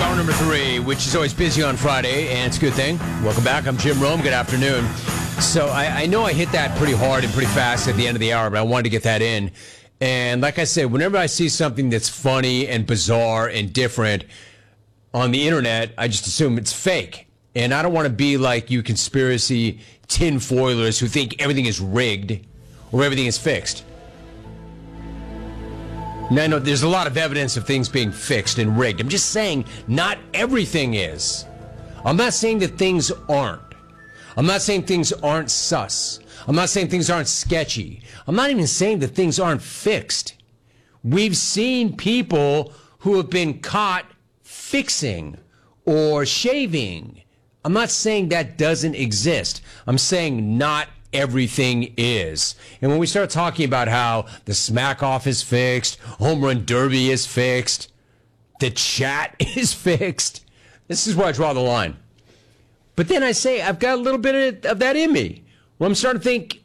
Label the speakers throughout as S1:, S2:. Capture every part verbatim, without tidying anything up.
S1: Hour number three, which is always busy on Friday, and it's a good thing. Welcome back. I'm Jim Rome. Good afternoon. So I, I know I hit that pretty hard and pretty fast at the end of the hour, but I wanted to get that in. And like I said, whenever I see something that's funny and bizarre and different on the internet, I just assume it's fake. And I don't want to be like you conspiracy tinfoilers who think everything is rigged or everything is fixed. Now, I know there's a lot of evidence of things being fixed and rigged. I'm just saying not everything is. I'm not saying that things aren't. I'm not saying things aren't sus. I'm not saying things aren't sketchy. I'm not even saying that things aren't fixed. We've seen people who have been caught fixing or shaving. I'm not saying that doesn't exist. I'm saying not everything is. And when we start talking about how the smack off is fixed, home run derby is fixed, the chat is fixed, this is where I draw the line. But then I say I've got a little bit of that in me. Well, I'm starting to think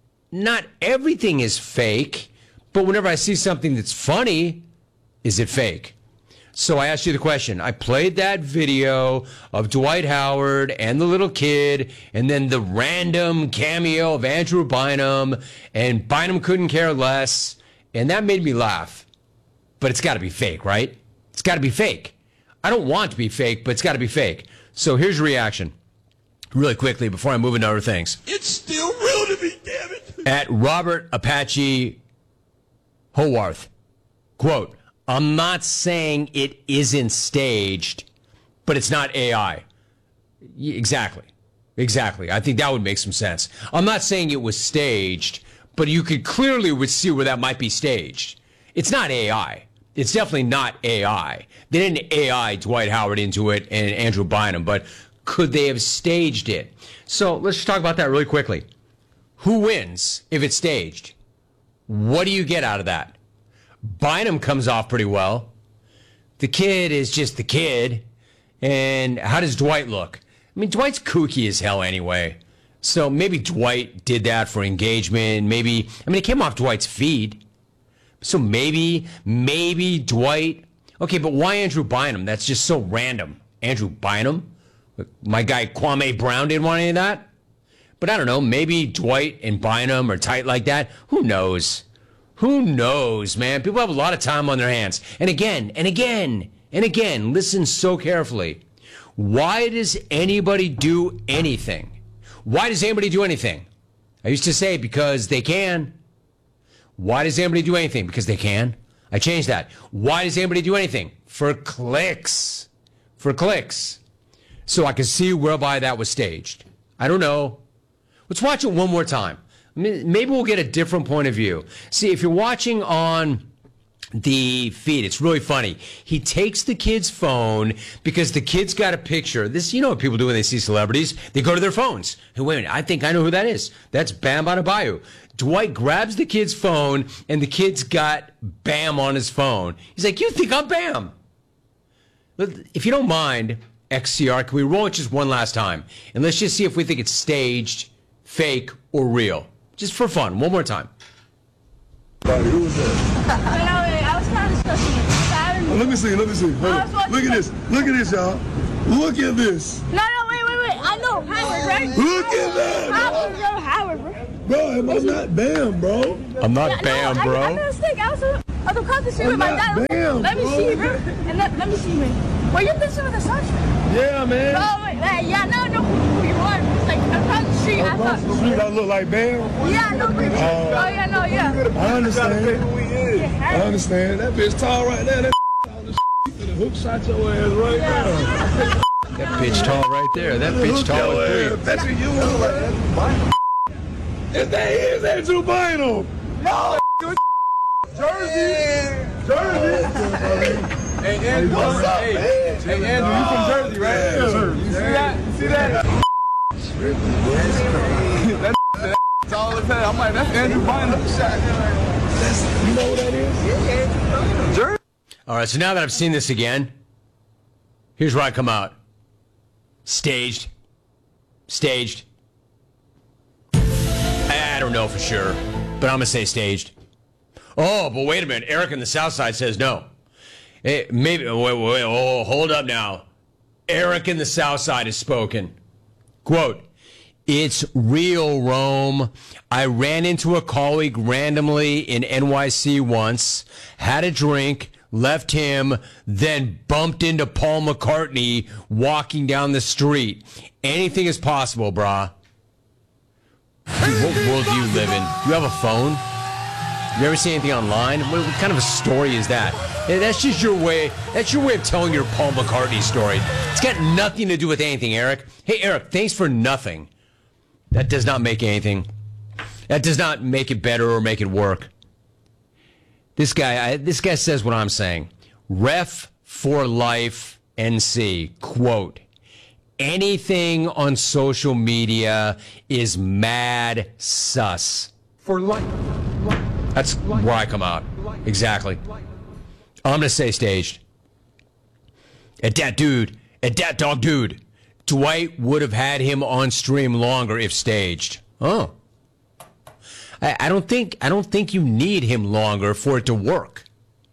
S1: not everything is fake, but whenever I see something that's funny, is it fake? So I asked you the question. I played that video of Dwight Howard and the little kid, and then the random cameo of Andrew Bynum, and Bynum couldn't care less, and that made me laugh. But it's got to be fake, right? It's got to be fake. I don't want it to be fake, but it's got to be fake. So here's your reaction, really quickly, before I move into other things.
S2: It's still real to me, damn it.
S1: At Robert Apache Howarth, quote, I'm not saying it isn't staged, but it's not A I. Exactly. Exactly. I think that would make some sense. I'm not saying it was staged, but you could clearly would see where that might be staged. It's not A I. It's definitely not A I. They didn't A I Dwight Howard into it and Andrew Bynum, but could they have staged it? So let's just talk about that really quickly. Who wins if it's staged? What do you get out of that? Bynum comes off pretty well. The kid is just the kid. And how does Dwight look? I mean, Dwight's kooky as hell anyway. So maybe Dwight did that for engagement. Maybe, I mean, it came off Dwight's feed. So maybe, maybe Dwight. Okay, but why Andrew Bynum? That's just so random. Andrew Bynum? My guy Kwame Brown didn't want any of that? But I don't know, maybe Dwight and Bynum are tight like that. Who knows? Who knows, man? People have a lot of time on their hands. And again, and again, and again, listen so carefully. Why does anybody do anything? Why does anybody do anything? I used to say because they can. Why does anybody do anything? Because they can. I changed that. Why does anybody do anything? For clicks. For clicks. So I can see whereby that was staged. I don't know. Let's watch it one more time. Maybe we'll get a different point of view. See, if you're watching on the feed, it's really funny. He takes the kid's phone because the kid's got a picture. This, you know what people do when they see celebrities? They go to their phones. Hey, wait a minute, I think I know who that is. That's Bam Adebayo. Dwight grabs the kid's phone, and the kid's got Bam on his phone. He's like, you think I'm Bam? If you don't mind, X C R, can we roll it just one last time? And let's just see if we think it's staged, fake, or real. Just for fun, one more time.
S2: Who was that?
S3: I was kind of discussing
S2: Oh, let me see, let me see. Hold on. Look at this. Look at this, y'all. Look at this.
S3: No, no, wait, wait, wait. I know Howard, right?
S2: Look at that.
S3: Howard, bro, Howard, bro.
S2: Bro, am I not Bam, bro?
S1: I'm not
S3: Yeah,
S1: Bam,
S3: no,
S1: bro.
S3: I, I made a mistake. I was uh, I was across the street with my
S2: I'm
S3: dad.
S2: not Bam,
S3: Let me
S2: bro.
S3: see, bro. And let, let me see, man. Were you thinking with the sunshine?
S2: Yeah, man.
S3: Oh, wait, wait, yeah, no, no, who you are. It's like across the street. I
S2: Across
S3: thought.
S2: the street, I look like Bam.
S3: Yeah, no, who you
S2: Oh.
S3: Oh, yeah, no, yeah.
S2: I understand.
S3: Yeah,
S2: I understand. That bitch tall right there. That all the to the hook shot your ass right now.
S1: That bitch tall right there. That bitch tall
S2: Your
S1: and
S2: ass. That's what you look like. If that is Andrew Bynum. No. Jersey. Jersey.
S4: Hey, Andrew,
S2: What's up,
S4: hey,
S2: man?
S4: hey, Andrew, you from Jersey, right?
S2: Yeah.
S4: You see that? You see that? That tall as hell. I'm like, that's Andrew Bynum.
S2: That's, you know what that is?
S4: Jersey.
S1: All right, so now that I've seen this again, here's where I come out. Staged. Staged. I don't know for sure, but I'm going to say staged. Oh, but wait a minute. Eric in the South Side says no. Hey, maybe, wait, wait, oh, hold up now. Eric in the South Side has spoken. Quote, "It's real, Rome. I ran into a colleague randomly in N Y C once, had a drink, left him, then bumped into Paul McCartney walking down the street. Anything is possible, brah." Dude, what world do you live in? Do you have a phone? You ever see anything online? What, what kind of a story is that? Yeah, that's just your way. That's your way of telling your Paul McCartney story. It's got nothing to do with anything, Eric. Hey, Eric, thanks for nothing. That does not make anything. That does not make it better or make it work. This guy, I, this guy says what I'm saying. Ref for Life N C, quote, "Anything on social media is mad sus."
S5: For life.
S1: That's where I come out. Exactly. I'm going to say staged. At that dude, at that dog dude, Dwight would have had him on stream longer if staged. Oh. I, I don't think I don't think you need him longer for it to work.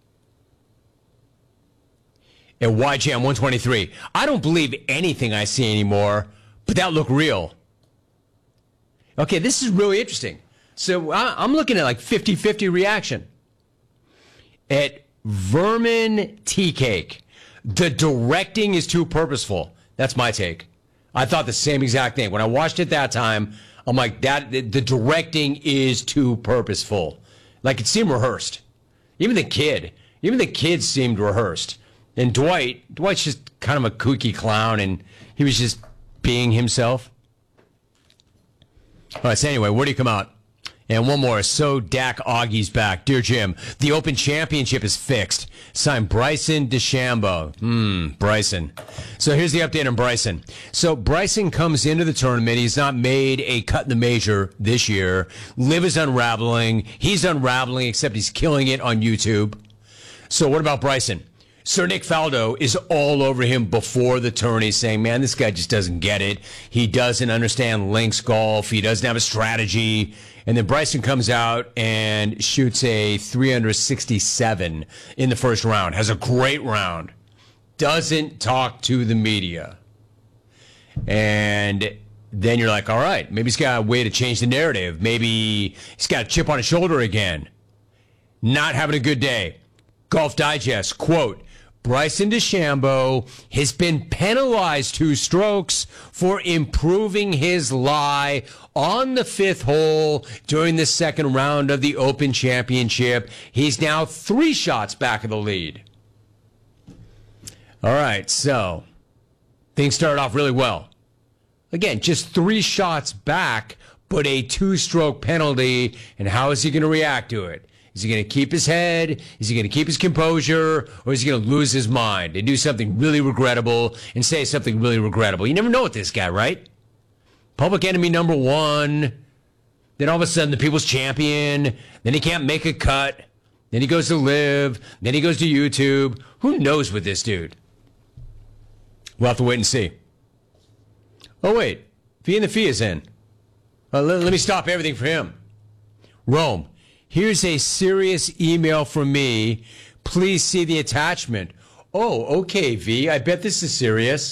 S1: At Y Jam one twenty-three, I don't believe anything I see anymore, but that looked real. Okay, this is really interesting. So I, I'm looking at like fifty-fifty reaction. At Vermin Tea Cake, the directing is too purposeful. That's my take. I thought the same exact thing. When I watched it that time, I'm like, that the, the directing is too purposeful. Like, it seemed rehearsed. Even the kid, even the kid seemed rehearsed. And Dwight, Dwight's just kind of a kooky clown, and he was just being himself. All right, so anyway, where do you come out? And one more. So Dak Augie's back. Dear Jim, the Open Championship is fixed. Signed Bryson DeChambeau. Hmm, Bryson. So here's the update on Bryson. So Bryson comes into the tournament. He's not made a cut in the major this year. Liv is unraveling. He's unraveling, except he's killing it on YouTube. So what about Bryson? Sir Nick Faldo is all over him before the tourney, saying, man, this guy just doesn't get it. He doesn't understand links golf. He doesn't have a strategy. And then Bryson comes out and shoots a three under sixty-seven in the first round. Has a great round. Doesn't talk to the media. And then you're like, all right, maybe he's got a way to change the narrative. Maybe he's got a chip on his shoulder again. Not having a good day. Golf Digest, quote, Bryson DeChambeau has been penalized two strokes for improving his lie on the fifth hole during the second round of the Open Championship. He's now three shots back of the lead. All right, so things started off really well. Again, just three shots back, but a two-stroke penalty, and how is he going to react to it? Is he going to keep his head? Is he going to keep his composure? Or is he going to lose his mind and do something really regrettable and say something really regrettable? You never know with this guy, right? Public enemy number one. Then all of a sudden the people's champion. Then he can't make a cut. Then he goes to Live. Then he goes to YouTube. Who knows with this dude? We'll have to wait and see. Oh, wait. Fee and the Fee is in. Uh, let, let me stop everything for him. Rome. Here's a serious email from me. Please see the attachment. Oh, okay, V. I bet this is serious.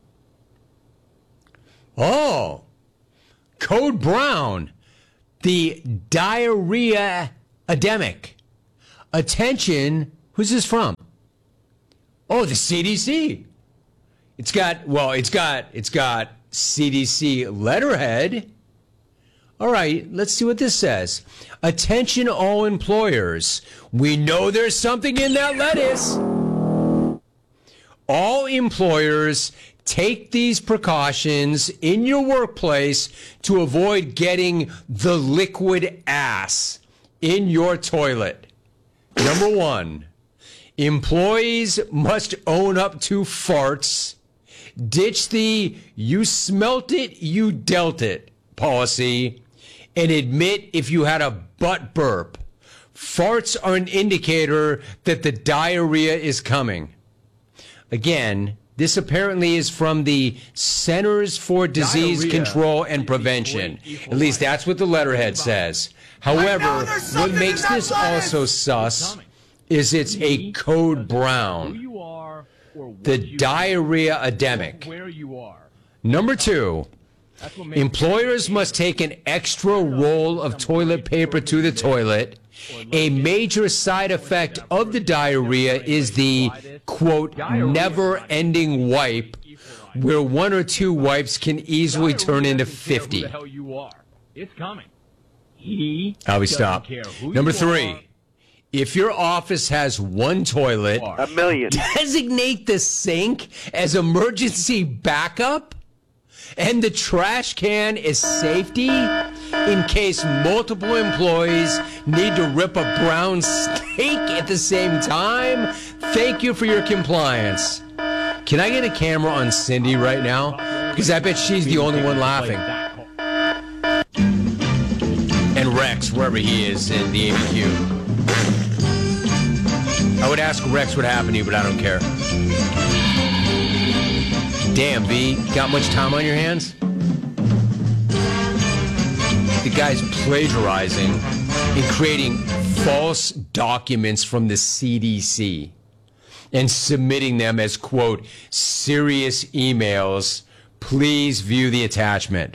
S1: Oh. Code Brown. The diarrhea epidemic. Attention. Who's this from? Oh, the C D C. It's got, well, it's got, it's got C D C letterhead. All right, let's see what this says. Attention all employers. We know there's something in that lettuce. All employers, take these precautions in your workplace to avoid getting the liquid ass in your toilet. Number one, employees must own up to farts. Ditch the you smelt it, you dealt it policy. And admit if you had a butt burp. Farts are an indicator that the diarrhea is coming. Again, this apparently is from the Centers for Disease diarrhea Control and Prevention. At least that's what the letterhead says. However, what makes this also sus is it's a code brown.
S5: Who you are or what
S1: The
S5: you
S1: diarrhea epidemic.
S5: where you are.
S1: Number two,
S5: That's what makes
S1: employers must take an extra roll of toilet paper to the toilet. A major side effect of the diarrhea is the, quote, never-ending wipe, where one or two wipes can easily turn into fifty.
S5: Who the hell you are. It's coming. He
S1: I'll be
S5: doesn't
S1: stop.
S5: care who
S1: Number
S5: you
S1: three,
S5: are.
S1: if your office has one toilet,
S6: A million.
S1: designate the sink as emergency backup and the trash can is safety in case multiple employees need to rip a brown steak at the same time. Thank you for your compliance. Can I get a camera on Cindy right now? Because I bet she's the only one laughing. And Rex, wherever he is in the A B Q. I would ask Rex what happened to you, but I don't care. Damn, V, got much time on your hands? The guy's plagiarizing and creating false documents from the C D C and submitting them as, quote, serious emails. Please view the attachment.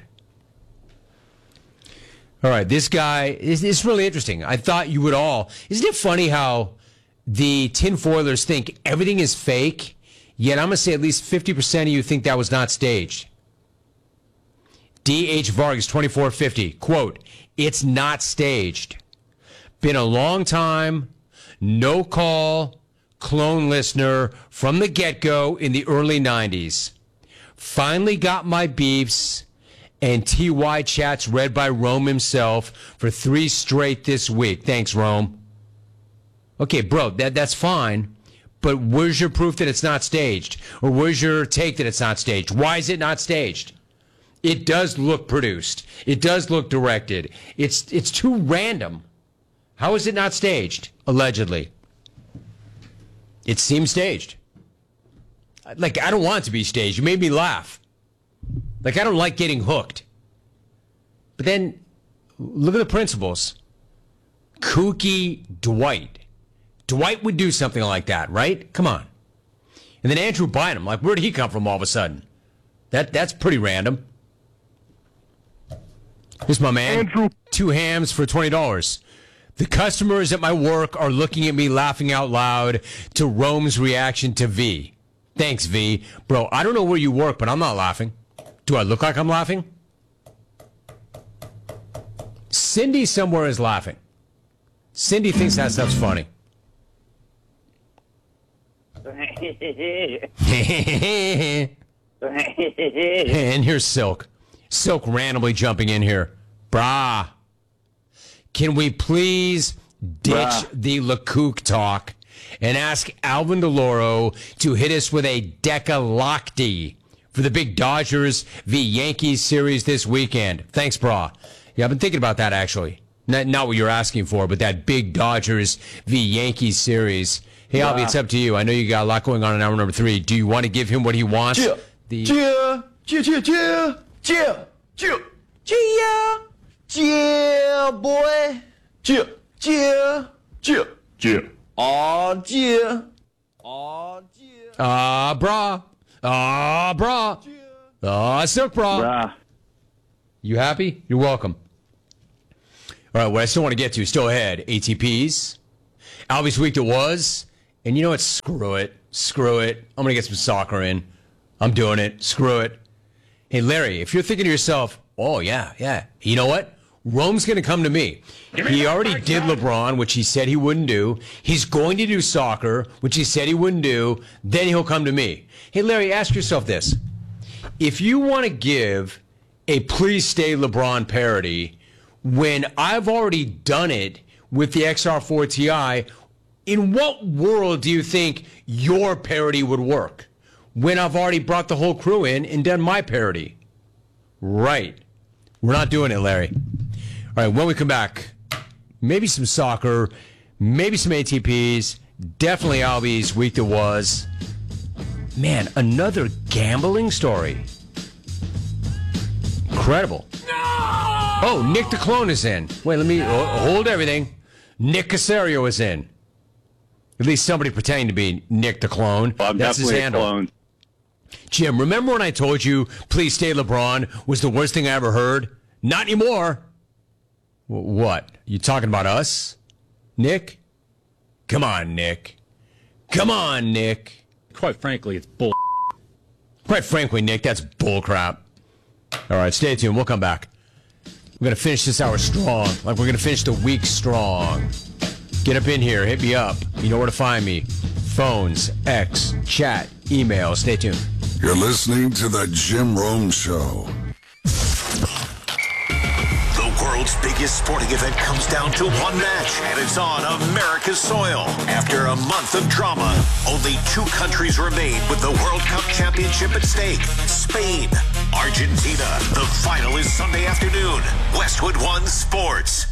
S1: All right, this guy, is it's really interesting. I thought you would all. Isn't it funny how the tinfoilers think everything is fake? Yet I'm going to say at least fifty percent of you think that was not staged. D H Vargas, twenty-four fifty, quote, it's not staged. Been a long time, no call, clone listener from the get-go in the early nineties. Finally got my beefs and T Y chats read by Rome himself for three straight this week. Thanks, Rome. Okay, bro, that that's fine. But where's your proof that it's not staged? Or where's your take that it's not staged? Why is it not staged? It does look produced. It does look directed. It's it's too random. How is it not staged? Allegedly. It seems staged. Like, I don't want it to be staged. You made me laugh. Like, I don't like getting hooked. But then, look at the principles. Kooky Dwight. Dwight would do something like that, right? Come on. And then Andrew Bynum, like, where did he come from all of a sudden? That That's pretty random. Here's my man.
S6: Andrew.
S1: Two hams for twenty dollars. The customers at my work are looking at me laughing out loud to Rome's reaction to V. Thanks, V. Bro, I don't know where you work, but I'm not laughing. Do I look like I'm laughing? Cindy somewhere is laughing. Cindy thinks that stuff's funny. And here's Silk. Silk randomly jumping in here. Brah. Can we please ditch
S6: Brah.
S1: the LeCook talk and ask Alvin DeLauro to hit us with a Decalocty for the big Dodgers v. Yankees series this weekend? Thanks, brah. Yeah, I've been thinking about that, actually. Not, not what you're asking for, but that big Dodgers v. Yankees series. Hey, Albie, it's up to you. I know you got a lot going on in hour number three. Do you want to give him what he wants?
S6: Yeah.
S1: The
S6: Yeah. Yeah, yeah, yeah. Yeah. Yeah. Yeah. Yeah, boy. Yeah. Yeah. Yeah. Yeah. Aw, yeah. Aw, yeah.
S1: Ah, brah. Ah, brah. Ah, Silk, brah.
S6: Bruh.
S1: You happy? You're welcome. All right, what I still want to get to, still ahead, A T Ps. Albie's week it was. And you know what? Screw it. Screw it. I'm going to get some soccer in. I'm doing it. Screw it. Hey, Larry, if you're thinking to yourself, oh, yeah, yeah. You know what? Rome's going to come to me. He already did LeBron, which he said he wouldn't do. He's going to do soccer, which he said he wouldn't do. Then he'll come to me. Hey, Larry, ask yourself this. If you want to give a Please Stay LeBron parody when I've already done it with the X R four Ti, in what world do you think your parody would work when I've already brought the whole crew in and done my parody? Right. We're not doing it, Larry. All right, when we come back, maybe some soccer, maybe some A T Ps, definitely Albie's week that was. Man, another gambling story. Incredible. No! Oh, Nick the Clone is in. Wait, let me oh, hold everything. Nick Casario is in. At least somebody pretending to be Nick the clone.
S7: Well, I'm
S1: That's his
S7: definitely a
S1: handle.
S7: clone.
S1: Jim, remember when I told you Please Stay LeBron was the worst thing I ever heard? Not anymore. W- what? You talking about us? Nick? Come on, Nick. Come on, Nick.
S5: Quite frankly, it's bull.
S1: Quite frankly, Nick, that's bullcrap. All right, stay tuned. We'll come back. We're going to finish this hour strong. Like we're going to finish the week strong. Get up in here. Hit me up. You know where to find me. Phones, X, chat, email. Stay tuned.
S8: You're listening to The Jim Rome Show.
S9: The world's biggest sporting event comes down to one match, and it's on America's soil. After a month of drama, only two countries remain with the World Cup championship at stake. Spain, Argentina. The final is Sunday afternoon. Westwood One Sports.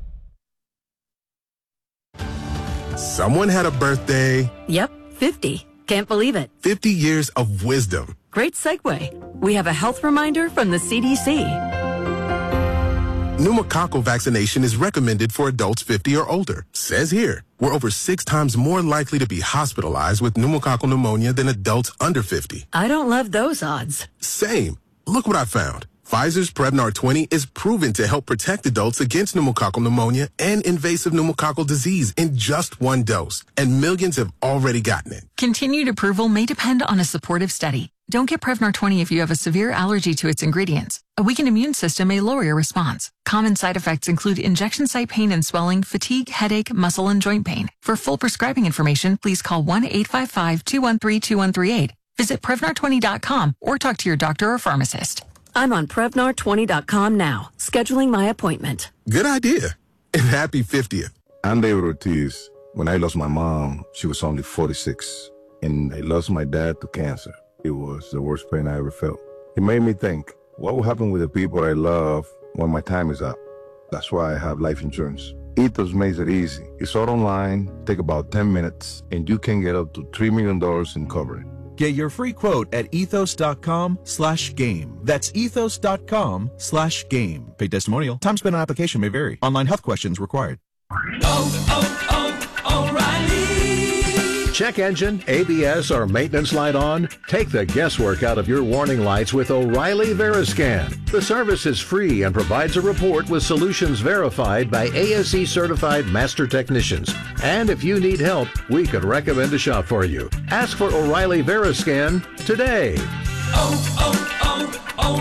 S10: Someone had a birthday.
S11: Yep, fifty. Can't believe it.
S10: fifty years of wisdom.
S11: Great segue. We have a health reminder from the C D C.
S10: Pneumococcal vaccination is recommended for adults fifty or older. Says here, we're over six times more likely to be hospitalized with pneumococcal pneumonia than adults under fifty.
S11: I don't love those odds.
S10: Same. Look what I found. Pfizer's Prevnar twenty is proven to help protect adults against pneumococcal pneumonia and invasive pneumococcal disease in just one dose, and millions have already gotten it.
S12: Continued approval may depend on a supportive study. Don't get Prevnar twenty if you have a severe allergy to its ingredients. A weakened immune system may lower your response. Common side effects include injection site pain and swelling, fatigue, headache, muscle, and joint pain. For full prescribing information, please call one eight five five, two one three, two one three eight. Visit Prevnar twenty dot com or talk to your doctor or pharmacist.
S11: I'm on Prevnar twenty dot com now, scheduling my appointment.
S10: Good idea. And happy fiftieth.
S13: I'm David Ortiz. When I lost my mom, she was only forty-six. And I lost my dad to cancer. It was the worst pain I ever felt. It made me think, what will happen with the people I love when my time is up? That's why I have life insurance. Ethos makes it easy. It's all online, take about ten minutes, and you can get up to three million dollars in coverage.
S14: Get your free quote at ethos.com slash game. That's ethos.com slash game. Paid testimonial. Time spent on application may vary. Online health questions required.
S15: Oh, oh, oh, O'Reilly.
S16: Check engine, A B S, or maintenance light on? Take the guesswork out of your warning lights with O'Reilly Veriscan. The service is free and provides a report with solutions verified by A S E certified master technicians. And if you need help, we could recommend a shop for you. Ask for O'Reilly Veriscan today.
S15: Oh,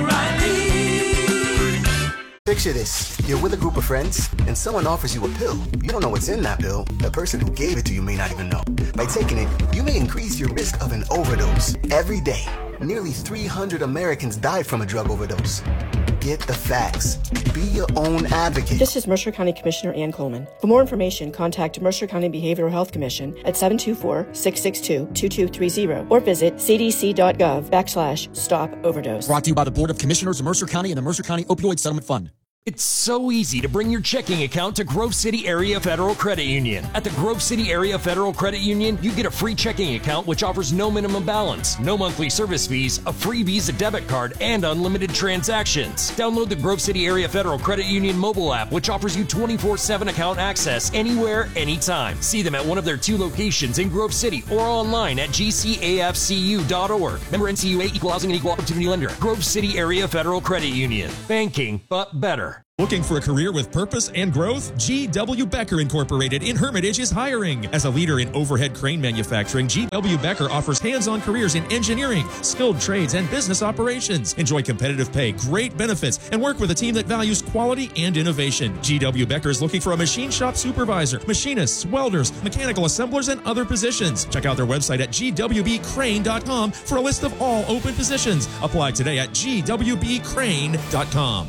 S15: oh, oh, O'Reilly.
S17: Picture this. You're with a group of friends, and someone offers you a pill. You don't know what's in that pill. The person who gave it to you may not even know. By taking it, you may increase your risk of an overdose. Every day, nearly three hundred Americans die from a drug overdose. Get the facts. Be your own advocate.
S18: This is Mercer County Commissioner Ann Coleman. For more information, contact Mercer County Behavioral Health Commission at seven two four, six six two, two two three zero or visit cdc.gov backslash stop overdose.
S19: Brought to you by the Board of Commissioners of Mercer County and the Mercer County Opioid Settlement Fund.
S20: It's so easy to bring your checking account to Grove City Area Federal Credit Union. At the Grove City Area Federal Credit Union, you get a free checking account which offers no minimum balance, no monthly service fees, a free Visa debit card, and unlimited transactions. Download the Grove City Area Federal Credit Union mobile app, which offers you twenty-four seven account access anywhere, anytime. See them at one of their two locations in Grove City or online at g c a f c u dot org. Member N C U A, Equal Housing and Equal Opportunity Lender. Grove City Area Federal Credit Union. Banking, but better.
S21: Looking for a career with purpose and growth? G W. Becker Incorporated in Hermitage is hiring. As a leader in overhead crane manufacturing, G W. Becker offers hands-on careers in engineering, skilled trades, and business operations. Enjoy competitive pay, great benefits, and work with a team that values quality and innovation. G W. Becker is looking for a machine shop supervisor, machinists, welders, mechanical assemblers, and other positions. Check out their website at g w b crane dot com for a list of all open positions. Apply today at g w b crane dot com.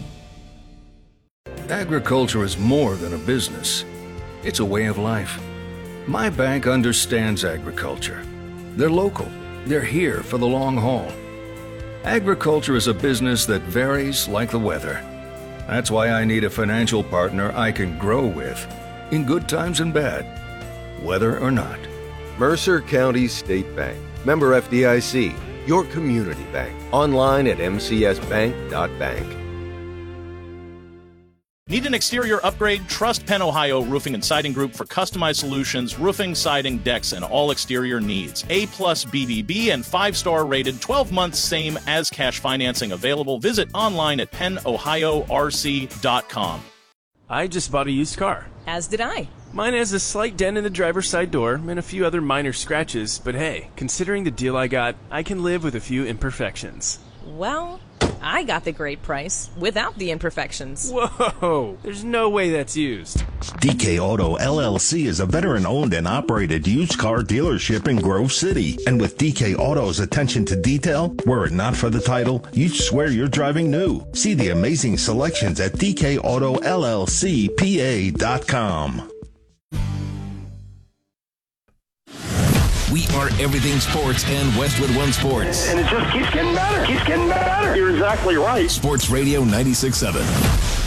S22: Agriculture is more than a business. It's a way of life. My bank understands agriculture. They're local. They're here for the long haul. Agriculture is a business that varies like the weather. That's why I need a financial partner I can grow with, in good times and bad, weather or not.
S23: Mercer County State Bank. Member F D I C. Your community bank. Online at m c s bank dot bank.
S2: Need an exterior upgrade? Trust Penn Ohio Roofing and Siding Group for customized solutions, roofing, siding, decks, and all exterior needs. A plus B B B and five-star rated, twelve months same as cash financing available. Visit online at penn ohio r c dot com.
S3: I just bought a used car.
S7: As did I.
S3: Mine has a slight dent in the driver's side door and a few other minor scratches, but hey, considering the deal I got, I can live with a few imperfections.
S7: Well, I got the great price without the imperfections.
S3: Whoa, there's no way that's used.
S24: D K Auto L L C is a veteran-owned and operated used car dealership in Grove City. And with D K Auto's attention to detail, were it not for the title, you'd swear you're driving new. See the amazing selections at d k auto l l c p a dot com.
S25: We are everything sports and Westwood One Sports.
S26: And it just keeps getting better. Keeps getting better. You're exactly right.
S25: Sports Radio ninety-six point seven.